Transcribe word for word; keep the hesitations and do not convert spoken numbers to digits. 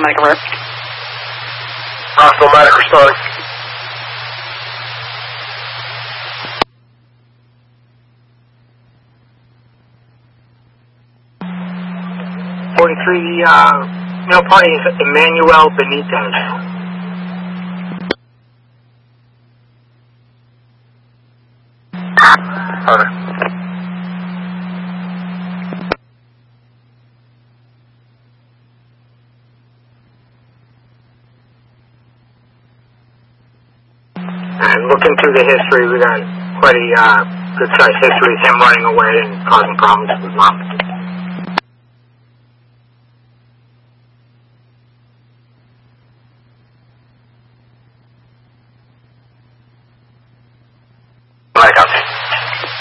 medical rep. Hostile medic responding. forty-three, uh, male party is Emmanuel Benitez. Hunter. And looking through the history, we got quite a uh, good sized history of him running away and causing problems with his mom.